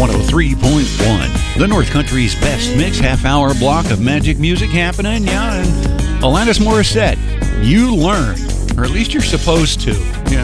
103.1, the North Country's best mix half-hour block of magic music happening. Yeah, and Alanis Morissette, you learn, or at least you're supposed to. Yeah.